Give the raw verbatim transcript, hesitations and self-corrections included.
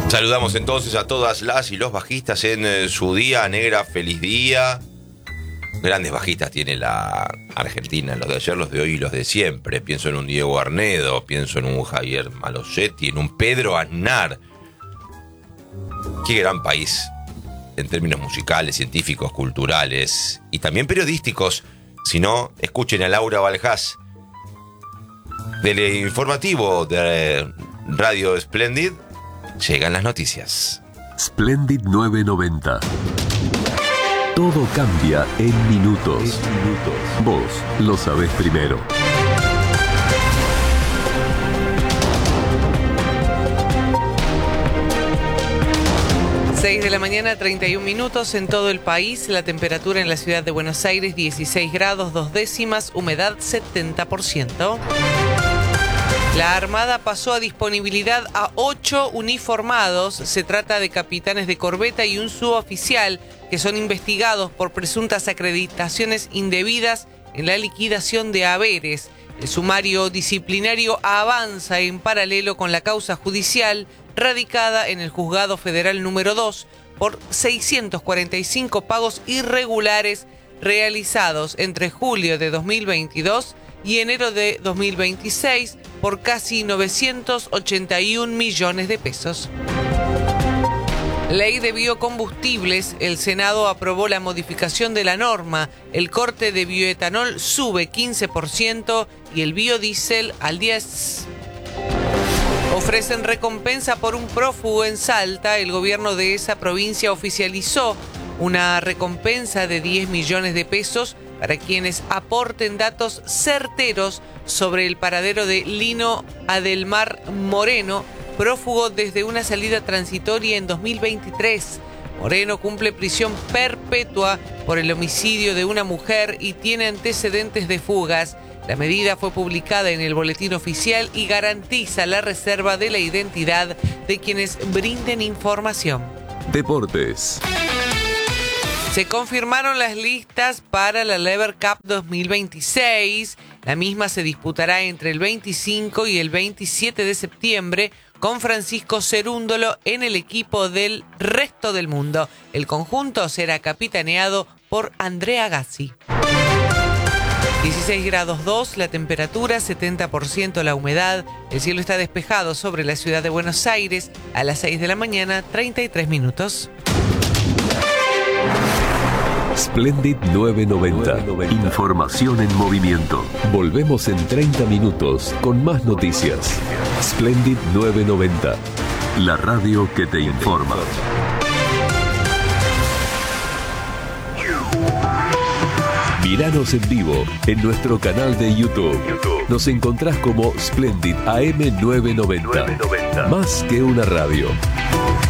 Saludamos entonces a todas las y los bajistas en eh, su día. Negra, feliz día. Grandes bajistas tiene la Argentina, los de ayer, los de hoy y los de siempre. Pienso en un Diego Arnedo, pienso en un Javier Malosetti, en un Pedro Aznar. Qué gran país en términos musicales, científicos, culturales y también periodísticos. Si no, escuchen a Laura Valjas del informativo de Radio Splendid. Llegan las noticias. Splendid novecientos noventa. Todo cambia en minutos. En minutos. Vos lo sabés primero. seis de la mañana, treinta y un minutos en todo el país. La temperatura en la ciudad de Buenos Aires, dieciséis grados, dos décimas, humedad setenta por ciento. La Armada pasó a disponibilidad a ocho uniformados. Se trata de capitanes de corbeta y un suboficial que son investigados por presuntas acreditaciones indebidas en la liquidación de haberes. El sumario disciplinario avanza en paralelo con la causa judicial radicada en el Juzgado Federal número dos por seiscientos cuarenta y cinco pagos irregulares realizados entre julio de dos mil veintidós y enero de dos mil veintiséis por casi novecientos ochenta y un millones de pesos. Ley de biocombustibles. El Senado aprobó la modificación de la norma. El corte de bioetanol sube quince por ciento y el biodiesel al diez por ciento. Ofrecen recompensa por un prófugo en Salta. El gobierno de esa provincia oficializó una recompensa de diez millones de pesos para quienes aporten datos certeros sobre el paradero de Lino Adelmar Moreno, prófugo desde una salida transitoria en dos mil veintitrés. Moreno cumple prisión perpetua por el homicidio de una mujer y tiene antecedentes de fugas. La medida fue publicada en el boletín oficial y garantiza la reserva de la identidad de quienes brinden información. Deportes. Se confirmaron las listas para la Lever Cup dos mil veintiséis. La misma se disputará entre el veinticinco y el veintisiete de septiembre con Francisco Cerúndolo en el equipo del Resto del Mundo. El conjunto será capitaneado por Andrea Gassi. dieciséis grados dos, la temperatura, setenta por ciento la humedad. El cielo está despejado sobre la ciudad de Buenos Aires a las seis de la mañana, treinta y tres minutos. Splendid novecientos noventa. Información en movimiento. Volvemos en treinta minutos con más noticias. Splendid novecientos noventa. La radio que te informa. Miranos en vivo en nuestro canal de YouTube. Nos encontrás como Splendid A M novecientos noventa. Más que una radio.